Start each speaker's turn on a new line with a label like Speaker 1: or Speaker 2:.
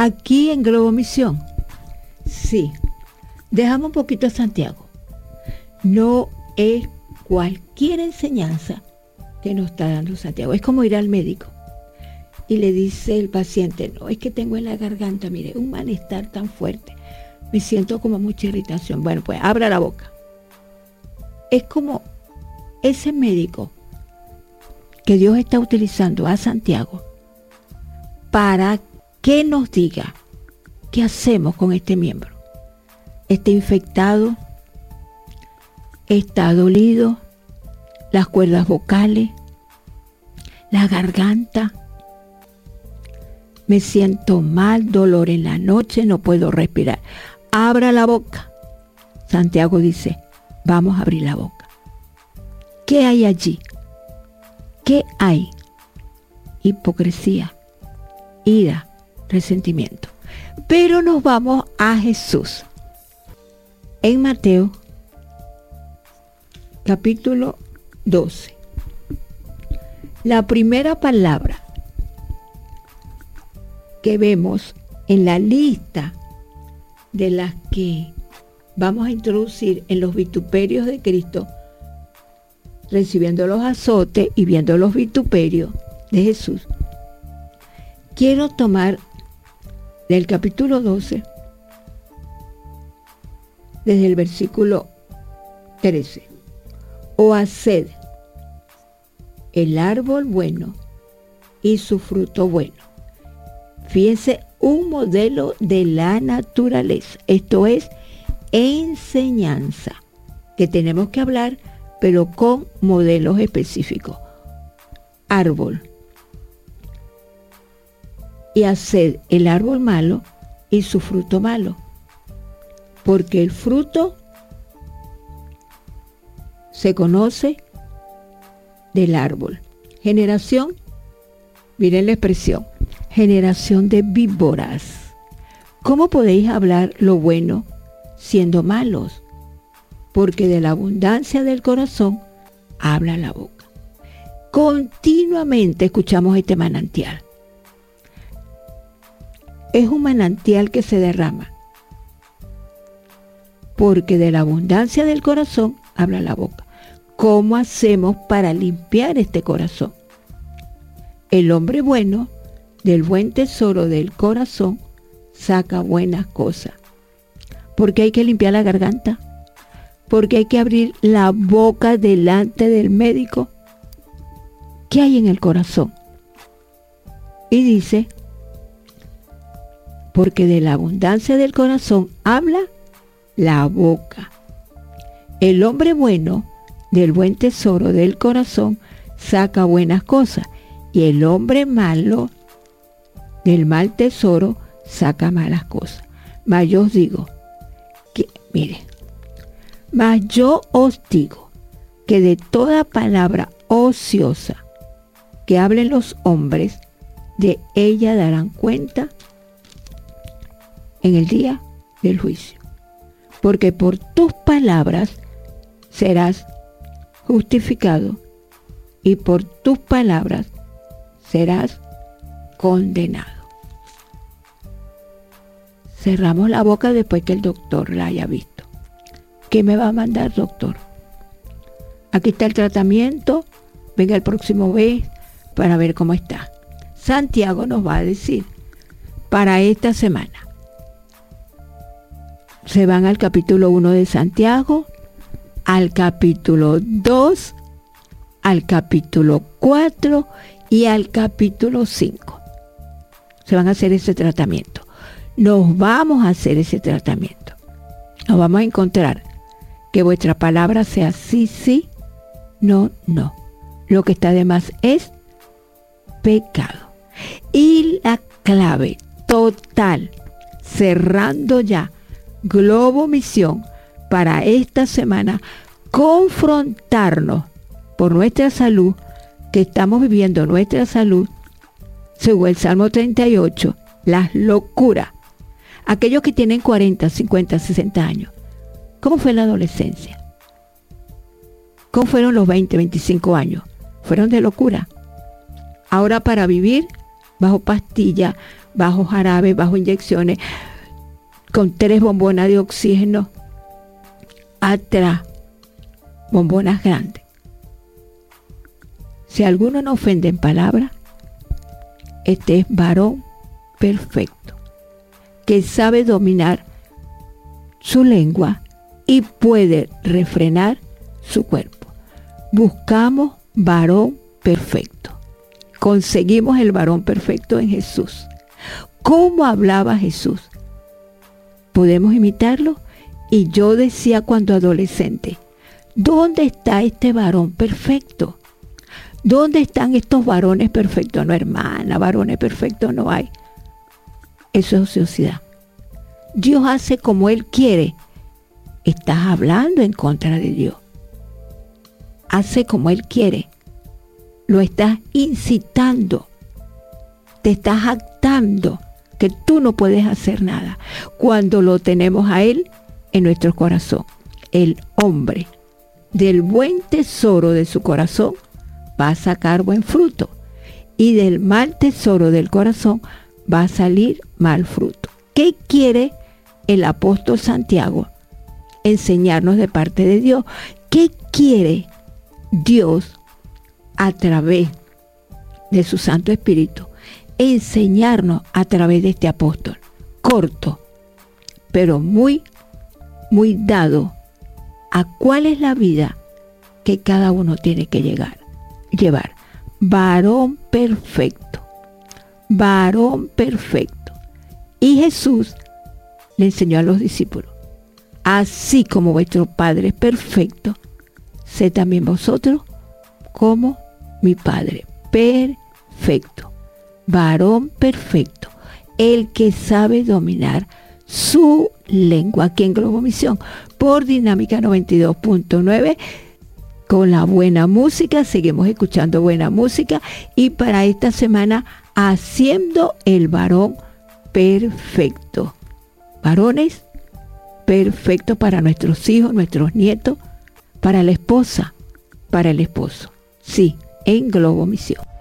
Speaker 1: aquí en Globo Misión, sí, dejamos un poquito a Santiago. No es cualquier enseñanza que nos está dando Santiago. Es como ir al médico y le dice el paciente, no, es que tengo en la garganta, mire, un malestar tan fuerte. Me siento como mucha irritación. Bueno, pues abra la boca. Es como ese médico que Dios está utilizando a Santiago para que nos diga qué hacemos con este miembro. Está infectado, está dolido, las cuerdas vocales, la garganta. Me siento mal, dolor en la noche, no puedo respirar. Abra la boca. Santiago dice, vamos a abrir la boca. ¿Qué hay allí? ¿Qué hay? Hipocresía, ira, resentimiento. Pero nos vamos a Jesús. En Mateo, capítulo 12. La primera palabra que vemos en la lista de las que vamos a introducir en los vituperios de Cristo, recibiendo los azotes y viendo los vituperios de Jesús, quiero tomar del capítulo 12, desde el versículo 13. O haced el árbol bueno y su fruto bueno. Fíjense, un modelo de la naturaleza. Esto es enseñanza, que tenemos que hablar, pero con modelos específicos. Árbol. Y haced el árbol malo y su fruto malo. Porque el fruto se conoce del árbol. Generación, miren la expresión, generación de víboras. ¿Cómo podéis hablar lo bueno siendo malos? Porque de la abundancia del corazón habla la boca. Continuamente escuchamos este manantial. Es un manantial que se derrama. Porque de la abundancia del corazón habla la boca. ¿Cómo hacemos para limpiar este corazón? El hombre bueno, del buen tesoro del corazón, saca buenas cosas. ¿Por qué hay que limpiar la garganta? ¿Porque hay que abrir la boca delante del médico? ¿Qué hay en el corazón? Y dice, porque de la abundancia del corazón habla la boca. El hombre bueno, del buen tesoro del corazón, saca buenas cosas. Y el hombre malo, del mal tesoro, saca malas cosas. Mas yo os digo, mas yo os digo que de toda palabra ociosa que hablen los hombres, de ella darán cuenta en el día del juicio. Porque por tus palabras serás justificado y por tus palabras serás condenado. Cerramos la boca después que el doctor la haya visto. ¿Qué me va a mandar, doctor? Aquí está el tratamiento. Venga el próximo mes para ver cómo está. Santiago nos va a decir para esta semana. Se van al capítulo 1 de Santiago, al capítulo 2, al capítulo 4 y al capítulo 5. Se van a hacer ese tratamiento. Nos vamos a hacer ese tratamiento. Nos vamos a encontrar que vuestra palabra sea sí, sí, no, no. Lo que está de más es pecado. Y la clave total, cerrando ya Globo Misión para esta semana, confrontarnos por nuestra salud, que estamos viviendo nuestra salud, según el Salmo 38, las locuras. Aquellos que tienen 40, 50, 60 años, ¿cómo fue la adolescencia? ¿Cómo fueron los 20, 25 años? Fueron de locura. Ahora para vivir bajo pastilla, bajo jarabe, bajo inyecciones, con 3 bombonas de oxígeno, atrás, bombonas grandes. Si alguno no ofende en palabra, este es varón perfecto, que sabe dominar su lengua y puede refrenar su cuerpo. Buscamos varón perfecto. Conseguimos el varón perfecto en Jesús. ¿Cómo hablaba Jesús? ¿Podemos imitarlo? Y yo decía cuando adolescente, ¿dónde está este varón perfecto? ¿Dónde están estos varones perfectos? No, hermana, varones perfectos no hay. Eso es ociosidad. Dios hace como Él quiere. Estás hablando en contra de Dios. Hace como Él quiere. Lo estás incitando. Te estás jactando que tú no puedes hacer nada. Cuando lo tenemos a Él en nuestro corazón. El hombre del buen tesoro de su corazón va a sacar buen fruto. Y del mal tesoro del corazón va a salir mal fruto. ¿Qué quiere el apóstol Santiago enseñarnos de parte de Dios? ¿Qué quiere Dios a través de su Santo Espíritu enseñarnos a través de este apóstol? Corto, pero muy dado a cuál es la vida que cada uno tiene que llevar. Varón perfecto. Varón perfecto. Y Jesús le enseñó a los discípulos: así como vuestro Padre es perfecto, sed también vosotros como mi Padre perfecto. Varón perfecto, el que sabe dominar su lengua. Aquí en Globo Misión, por Dinámica 92.9, con la buena música. Seguimos escuchando buena música. Y para esta semana, haciendo el varón perfecto. Varones perfectos para nuestros hijos, nuestros nietos, para la esposa, para el esposo. Sí, en Globo Misión.